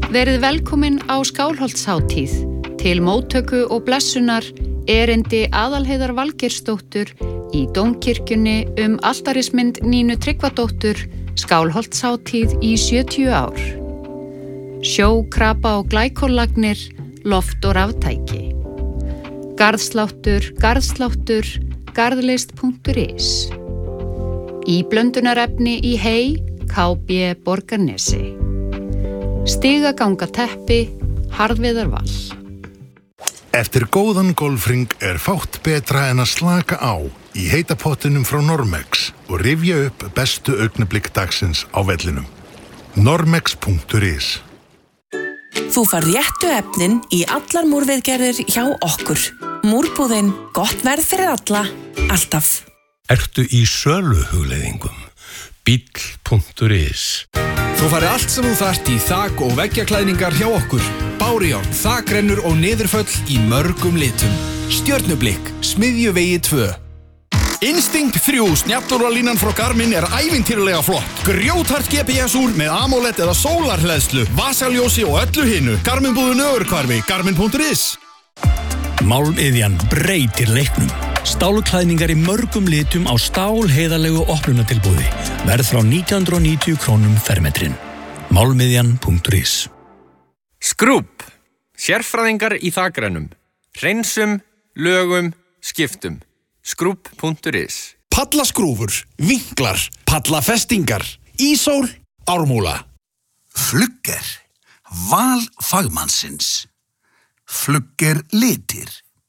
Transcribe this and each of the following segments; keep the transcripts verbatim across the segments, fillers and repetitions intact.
Verið velkomin á Skálholtshátíð. Til móttöku og blessunar erindi Aðalheiðar Valgeirsdóttur í Dómkirkjunni um altarismynd Nínu Tryggvadóttur, Skálholtshátíð í sjötíu ár. Sjó, krapa og glækollagnir, loft og raftæki. Garðsláttur, garðsláttur, garðlist punktur is. Íblöndunarefni í hey, K B Borgarnesi. Stigaganga teppi, harðviðarvall. Eftir góðan golfring er fátt betra en að slaka á í heita pottinum frá Normex og rifja upp bestu augnablik dagsins á vellinum. normex punktur is. Þú fær réttu efnin í allar múrviðgerðir hjá okkur. Múrbúðin, gott verð fyrir alla, alltaf. Ertu í söluhugleiðingum? bíll punktur is. Þú fari allt sem þú þarft í þak- og veggjaklæðningar hjá okkur. Bárujárn, þakrennur og niðurföll í mörgum litum. Stjörnublikk, Smiðjuvegi tvö. Instinct þrjú snjallúralínan frá Garmin er ævintýralega flott. Grjóthart G P S-úr með AMOLED eða sólarhleðslu, vasaljósi og öllu hinu. Garmin-búðun Ögurhvarfi, garmin punktur is. Málmiðjan breytir leiknum. Stálklæðningar í mörgum litum á stálheiðarlegu opnunatilboði. Verð frá nítján hundruð og níutíu krónum fermetrin. Málmiðjan punktur is. Skrúbb. Sérfræðingar í þakrennum. Hreinsum, lögum, skiptum. Skrúbb punktur is. Pallaskrúfur, vinklar, pallafestingar, ísól, ármúla. Flugger. Val fagmannsins. Flugger litir.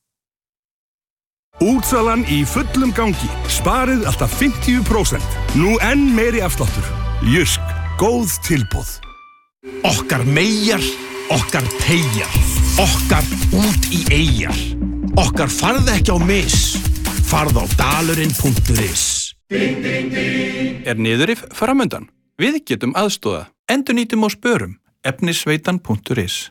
Útsalan í fullum gangi. Sparið alltaf fimmtíu prósent. Nú enn meiri afsláttur. Jysk, góð tilboð. Okkar meyjar, okkar teygjar. Okkar út í eyjar. Okkar farð ekki á mis. Farð á dalurinn punktur is. Er niðurrif framundan? Við getum aðstoða. Endurnýtum og spörum. efnisveitan punktur is.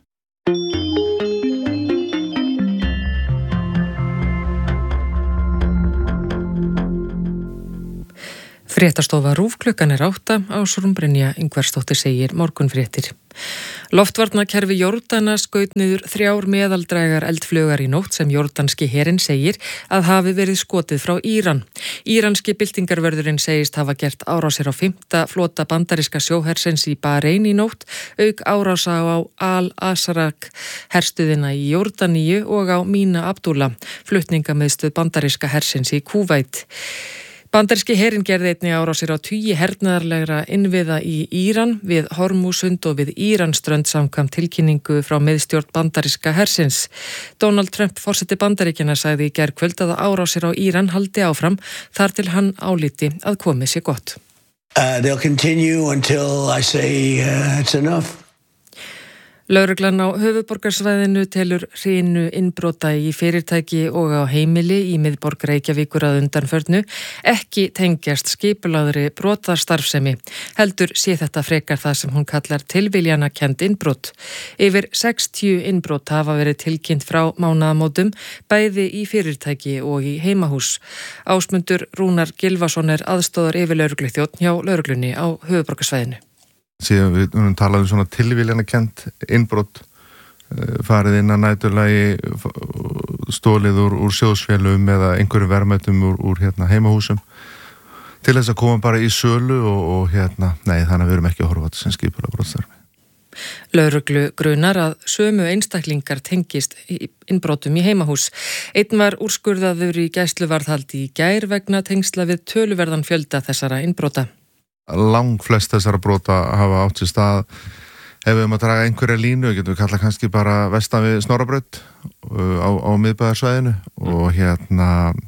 Fréttastofa RÚV klukkan er átta, Ásrún Brynja Ingvarsdóttir segir morgunfréttir. Loftvarnakerfi Jordana skaut niður þrjár meðaldrægar eldflaugar í nótt sem jordanski herinn segir að hafi verið skotið frá Íran. Íranski byltingarvörðurinn segist hafa gert árásir á fimmta flota bandaríska sjóhersins í Bahrein í nótt, auk árása á Al-Azraq herstuðina í Jordaníu og á Mina Abdullah, flutningamiðstöð bandaríska hersins í Kúveit. Bandaríski herinn gerði einnig árásir á tugi hernaðarlegra innviða í Íran við Hormúsund og við Íranströnd samkvæmt tilkynningu frá miðstjórn bandaríska hersins. Donald Trump, forseti Bandaríkjanna, sagði í gærkvöld að árásir á Íran haldi áfram þar til hann álíti að komið sé gott. Uh, they'll continue until I say uh, it's enough. Lögreglan á höfuðborgarsvæðinu telur hrinu innbrota í fyrirtæki og á heimili í miðborg Reykjavíkur að undanförnu ekki tengjast skipulagðri brotastarfsemi. Heldur sé þetta frekar það sem hún kallar tilviljanakennd innbrot. Yfir sextíu innbrot hafa verið tilkynnt frá mánaðamótum, bæði í fyrirtæki og í heimahús. Ásmundur Rúnar Gylfason er aðstóðar yfirlögregluþjónn hjá lögreglunni á höfuðborgarsvæðinu. Síðan við um talaðum um svona tilviljanakennt innbrot, farið inn að næturlagi, stólið úr, úr sjóðsfélum eða einhverjum verðmætum úr, úr hérna, heimahúsum til þess að koma bara í sölu og, og hérna, nei þannig að við erum ekki að horfa á þetta sem skipulega brotastarfi. Lögreglu grunar að sömu einstaklingar tengist innbrotum í heimahús. Einn var úrskurðaður í gæsluvarðhaldi í gær vegna tengsla við töluverðan fjölda þessara innbrota. Lang flest þessara brota hafa átt sér stað ef við um að draga einhverja línu, getum við kalla kannski bara vestan við Snorrabraut á, á miðbæðarsvæðinu og hérna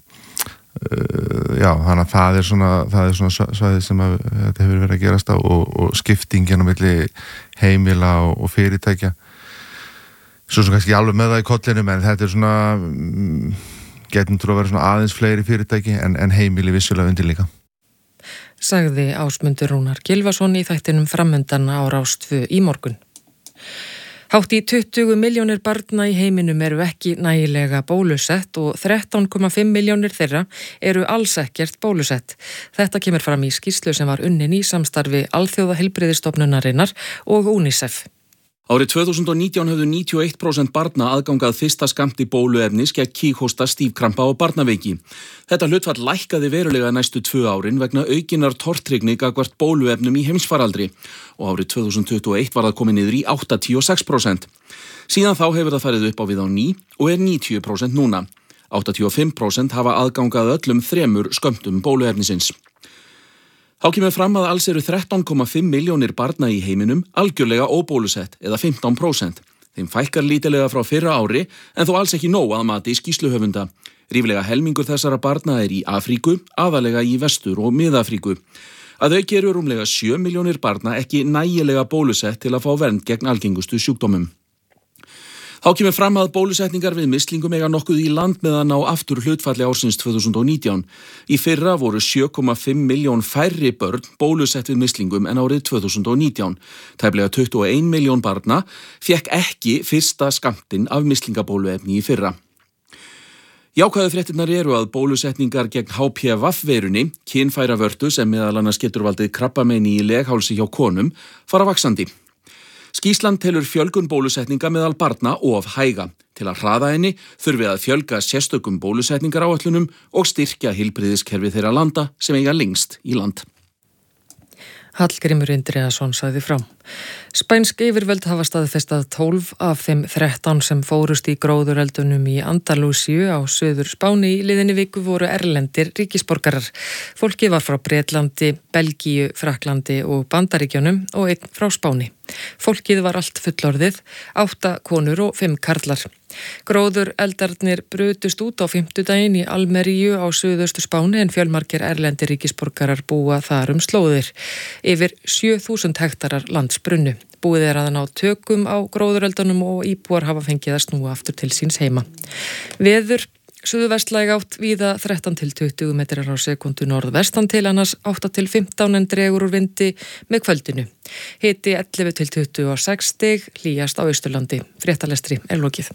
uh, já, þannig að það er svona, það er svona svæði sem að, þetta hefur verið að gerast á og, og skiptingin á milli heimila og, og fyrirtækja svo sem kannski alveg með það í kollinum en þetta er svona um, getum trú að vera svona aðeins fleiri fyrirtæki en, en heimili vissulega undir líka. Sagði Ásmundur Rúnar Gylfason í þættinum Framundan á Rás tvö í morgun. Hátt í tuttugu milljónir barna í heiminum eru ekki nægilega bólusett og þrettán komma fimm milljónir þeirra eru alls ekkert bólusett. Þetta kemur fram í skýrslu sem var unnin í samstarfi Alþjóðaheilbrigðisstofnunarinnar og UNICEF. Árið tvö þúsund og nítján höfðu níutíu og eitt prósent barna aðgangað fyrsta skammti bóluefnis gegn kíghósta, stífkrampa og barnaveiki. Þetta hlutfall lækkaði verulega næstu tvö árin vegna aukinnar tortryggni gagnvart bóluefnum í heimsfaraldri og árið tvö þúsund tuttugu og eitt var það komið niður í áttatíu og sex prósent. Síðan þá hefur það farið upp á við á ný og er níutíu prósent núna. áttatíu og fimm prósent hafa aðgangað öllum þremur skömmtum bóluefnisins. Þá kemur fram að alls eru þrettán komma fimm milljónir barna í heiminum algjörlega óbólusett eða fimmtán prósent. Þeim fækkar lítilega frá fyrra ári en þó alls ekki nóg að mati skýrsluhöfunda. Ríflega helmingur þessara barna er í Afríku, aðalega í Vestur- og Mið-Afríku. Að auki eru rúmlega sjö milljónir barna ekki nægilega bólusett til að fá vernd gegn algengustu sjúkdómum. Þá kemur fram að bólusetningar við mislingum eiga nokkuð í land með að ná aftur hlutfalli ársins tvö þúsund og nítján. Í fyrra voru sjö komma fimm milljón færri börn bólusett við mislingum en árið tvö þúsund og nítján. Tæplega tuttugu og ein milljón barna fékk ekki fyrsta skammtinn af mislingabóluefni í fyrra. Jákvæðu fréttirnar eru að bólusetningar gegn H P V-veirunni, kynfæravörtu sem meðal annars getur valdið krabbameini í leghálsi hjá konum, fara vaxandi. Skýrslan telur fjölgun bólusetninga meðal barna of hæga. Til að hraða henni þurfi að fjölga sérstökum bólusetningaráætlunum og styrkja heilbrigðiskerfi þeirra landa sem eiga lengst í land. Hallgrímur Indriðason sagði frá. Spænsk yfirvöld hafa staðfest að tólf af þeim þrettán sem fórust í gróðureldunum í Andalúsíu á Suður Spáni í liðinni viku voru erlendir ríkisborgarar. Fólkið var frá Bretlandi, Belgíu, Frakklandi og Bandaríkjunum og einn frá Spáni. Fólkið var allt fullorðið, átta konur og fimm karlar. Gróður eldarnir brutust út á fimmtudaginn í Almeríu á Suðaustur Spáni en fjölmargir erlendir ríkisborgarar búa þar um slóðir. Yfir sjö þúsund hektarar landsbrunnu. Búið er að ná tökum á gróðureldunum og íbúar hafa fengið að snúa aftur til síns heima. Veður suðvestlæg átt víða þrettán til tuttugu metrar á sekundu, norðvestan til annars átta til fimmtán en dregur úr vindi með kvöldinu. Hiti ellefu til tuttugu og sex stig, hlýjast á Austurlandi. Fréttalestri er lokið.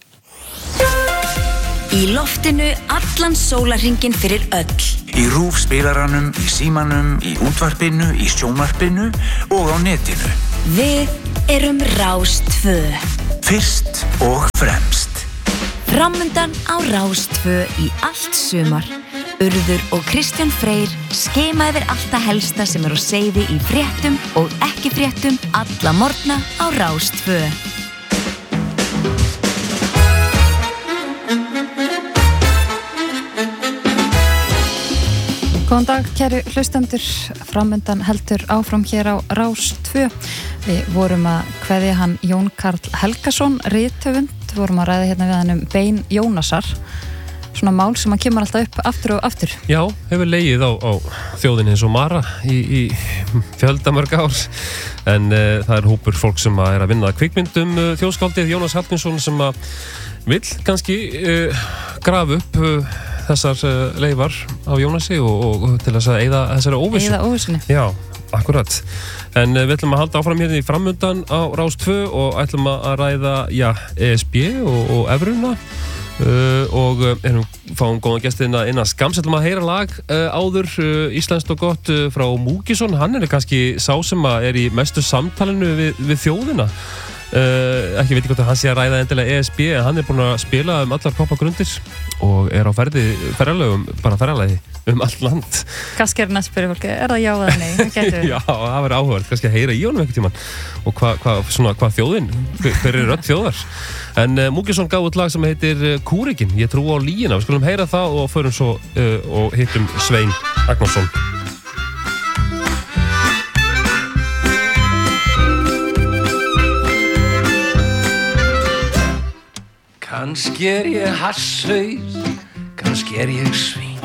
Í loftinu allan sólarhringinn fyrir öll. Í RÚV spilaranum, í símanum, í útvarpinu, í sjónvarpinu og á netinu. Við erum Rás tvö. Fyrst og fremst. Framundan á Rás tvö í allt sumar. Urður og Kristján Freyr skema yfir allt það helsta sem er á seyði í fréttum og ekki fréttum alla morgna á Rás tvö. Góðan dag, kæru hlustendur, framundan heldur áfram hér á Rás tvö. Við vorum að kveðja hann Jón Karl Helgason, rithöfund, vorum að ræða hérna við hann um bein Jónasar, svona mál sem að kemur alltaf upp aftur og aftur. Já, hefur legið á, á þjóðinni eins og Mara í, í fjöldamörg ár, en uh, það er hópur fólk sem að er að vinna kvikmyndum uh, þjóðskáldið Jónas Hallgrímsson sem að vill kannski uh, grafa upp uh, þessar uh, leifar á Jónasi og, og til þess að eyða þessari óvissu. Eyða óvissunni. Já, akkurat. En uh, við ætlum að halda áfram hérna í framundan á Rás tvö og ætlum að ræða, já, E S B og, og evruna uh, og uh, erum fáum góðan gestina innan skams. Ætlum að heyra lag uh, áður uh, íslenskt og gott uh, frá Múkisson. Hann er kannski sá sem að er í mestu samtalinu við, við þjóðina. Uh, ekki veit ekki hvort að hann sé að ræða endilega E S B en hann er búin að spila um allar poppagrundir og er á ferði, ferðalögum, bara ferðalagi um allt land. Kannski er næst fyrir fólki, er það já eða nei? Já, það verður áhugavert, kannski að heyra í honum einhvern tímann og hvað hva, hva þjóðin, hver, hver er öll þjóðar. En uh, Múkisson gaf út lag sem heitir uh, Kúrikinn, ég trú á lýgina, við skulum heyra það og förum svo uh, og hittum Svein Agnarsson. Kannski er ég hasshaus, kannski er ég svín.